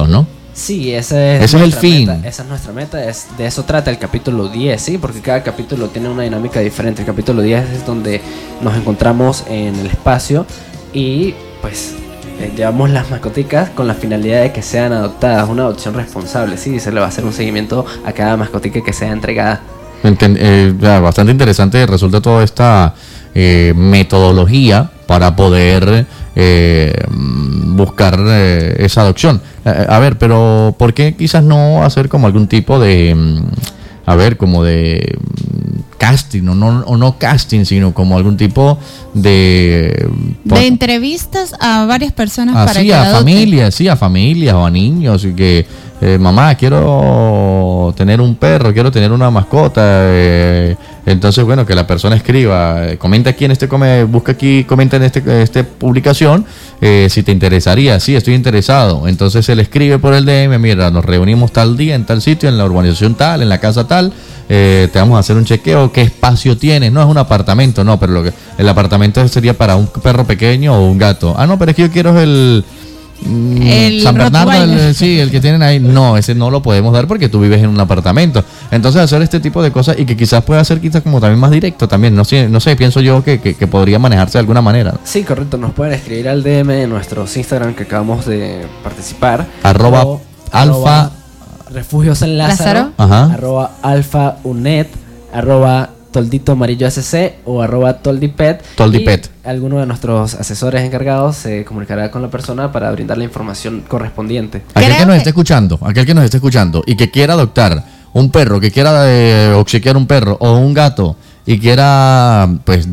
adopción, ¿no? Sí, ese es el fin. Esa es nuestra meta, de eso trata el capítulo 10, ¿sí? Porque cada capítulo tiene una dinámica diferente. El capítulo 10 es donde nos encontramos en el espacio y pues llevamos las mascoticas con la finalidad de que sean adoptadas, una adopción responsable, ¿sí? Se le va a hacer un seguimiento a cada mascotica que sea entregada. Bastante interesante resulta toda esta metodología para poder buscar esa adopción. A ver, pero ¿por qué quizás no hacer como algún tipo de, como de casting, o no casting, sino como algún tipo de entrevistas a varias personas así, para que adopten? a familias o a niños, y que mamá, quiero tener un perro, quiero tener una mascota, entonces bueno, que la persona escriba, comenta aquí en busca aquí, comenta en esta publicación, si te interesaría. Sí, estoy interesado. Entonces él escribe por el DM, mira, nos reunimos tal día en tal sitio, en la urbanización tal, en la casa tal, te vamos a hacer un chequeo, qué espacio tienes. No es un apartamento, no, pero el apartamento sería para un perro pequeño o un gato. Ah, no, pero es que yo quiero el San Bernardo, el que tienen ahí. No, ese no lo podemos dar porque tú vives en un apartamento. Entonces hacer este tipo de cosas, y que quizás pueda ser como también más directo también, no sé, pienso yo que podría manejarse de alguna manera. Sí, correcto, nos pueden escribir al DM en nuestros Instagram que acabamos de participar, @alfa refugio San Lázaro, @alfa-unet, @toldito amarillo SC o @toldipet. Alguno de nuestros asesores encargados se comunicará con la persona para brindar la información correspondiente. Aquel que nos esté escuchando y que quiera adoptar un perro, que quiera obsequiar un perro o un gato y quiera pues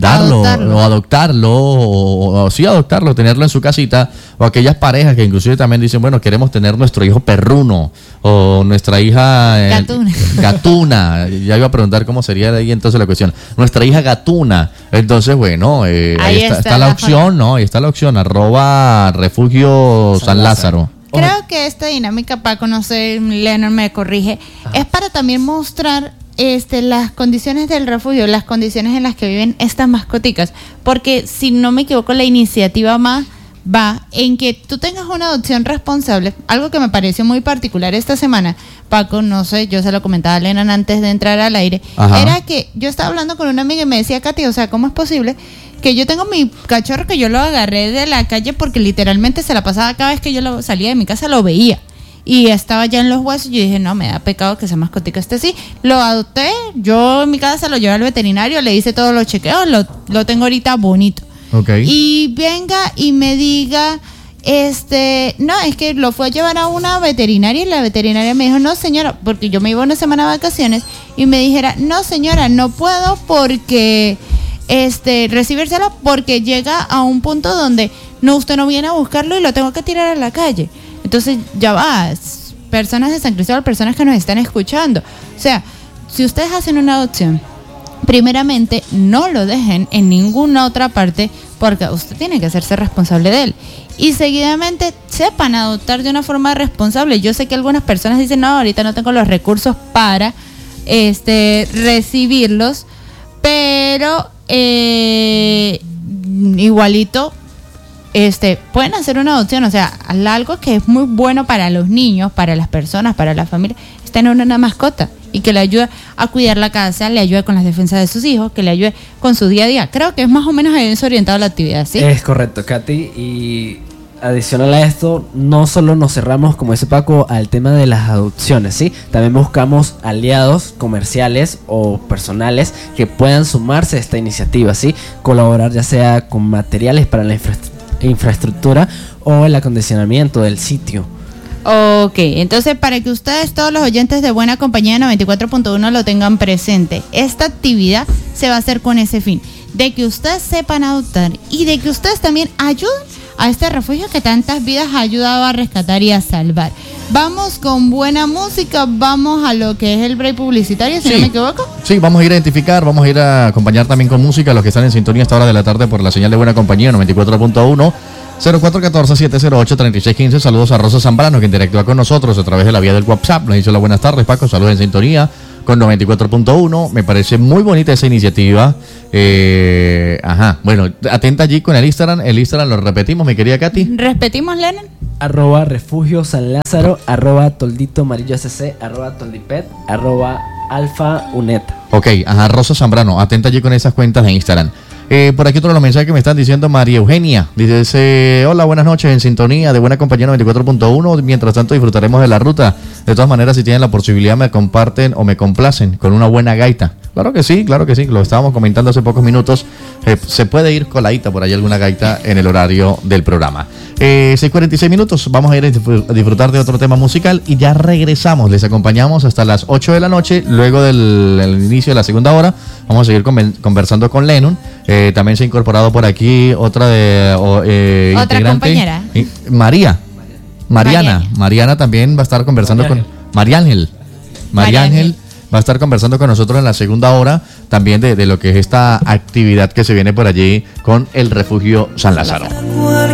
adoptarlo, tenerlo en su casita, o aquellas parejas que inclusive también dicen, bueno, queremos tener nuestro hijo perruno o nuestra hija gatuna. Ya iba a preguntar cómo sería de ahí entonces la cuestión, nuestra hija gatuna. Entonces bueno, ahí está la opción, ¿no? Ahí está la opción, @refugio San Lázaro. Creo que esta dinámica, para conocer, Leonard me corrige, es para también mostrar las condiciones del refugio, las condiciones en las que viven estas mascoticas, porque si no me equivoco, la iniciativa va en que tú tengas una adopción responsable. Algo que me pareció muy particular esta semana, Paco, no sé, yo se lo comentaba a Lenan antes de entrar al aire. Ajá. Era que yo estaba hablando con una amiga y me decía, Katy, o sea, ¿cómo es posible que yo tengo mi cachorro que yo lo agarré de la calle porque literalmente se la pasaba cada vez que yo salía de mi casa lo veía? Y estaba ya en los huesos, y yo dije, no, me da pecado que esa mascotica esté así. Lo adopté, yo en mi casa lo llevé al veterinario, le hice todos los chequeos, lo tengo ahorita bonito. Okay. Y venga y me diga, no, es que lo fue a llevar a una veterinaria, y la veterinaria me dijo, no señora, porque yo me iba una semana de vacaciones, y me dijera, no señora, no puedo porque recibírselo, porque llega a un punto donde usted no viene a buscarlo y lo tengo que tirar a la calle. Entonces ya va, personas de San Cristóbal, personas que nos están escuchando, o sea, si ustedes hacen una adopción, primeramente no lo dejen en ninguna otra parte, porque usted tiene que hacerse responsable de él, y seguidamente sepan adoptar de una forma responsable. Yo sé que algunas personas dicen, no, ahorita no tengo los recursos para recibirlos, pero igualito pueden hacer una adopción. O sea, algo que es muy bueno para los niños, para las personas, para la familia, es tener una mascota y que le ayude a cuidar la casa, le ayude con las defensas de sus hijos, que le ayude con su día a día. Creo que es más o menos eso orientado a la actividad, ¿sí? Es correcto, Katy. Y adicional a esto, no solo nos cerramos, como dice Paco, al tema de las adopciones, ¿sí? También buscamos aliados comerciales o personales que puedan sumarse a esta iniciativa, ¿sí? Colaborar ya sea con materiales para la infraestructura o el acondicionamiento del sitio. Ok, entonces para que ustedes, todos los oyentes de Buena Compañía 94.1 lo tengan presente, esta actividad se va a hacer con ese fin, de que ustedes sepan adoptar y de que ustedes también ayuden a este refugio que tantas vidas ha ayudado a rescatar y a salvar. Vamos con buena música, vamos a lo que es el break publicitario, si no me equivoco. Sí, vamos a ir a identificar, vamos a ir a acompañar también con música a los que están en sintonía a esta hora de la tarde por la señal de Buena Compañía 94.1. 0414-708-3615. Saludos a Rosa Zambrano, que interactúa con nosotros a través de la vía del WhatsApp. Nos dice las buenas tardes, Paco. Saludos en sintonía con 94.1. Me parece muy bonita esa iniciativa. Bueno, atenta allí con el Instagram. El Instagram lo repetimos, mi querida Katy. ¿Repetimos, Lennon? @refugio San Lázaro, @toldito amarillo SC, @toldipet, @alfa-unet. Ok, ajá, Rosa Zambrano, atenta allí con esas cuentas de Instagram. Por aquí otro de los mensajes que me están diciendo María Eugenia. Dice, hola, buenas noches, en sintonía de Buena Compañía 94.1. Mientras tanto disfrutaremos de la ruta. De todas maneras, si tienen la posibilidad, me comparten o me complacen con una buena gaita. Claro que sí, lo estábamos comentando hace pocos minutos. Se puede ir coladita por ahí alguna gaita en el horario del programa. 6:46 minutos, vamos a ir a disfrutar de otro tema musical y ya regresamos. Les acompañamos hasta las 8 de la noche, luego del inicio de la segunda hora. Vamos a seguir conversando con Lennon. También se ha incorporado por aquí otra integrante, compañera. Mariana también va a estar conversando con María Ángel va a estar conversando con nosotros en la segunda hora también de lo que es esta actividad que se viene por allí con el Refugio San Lázaro.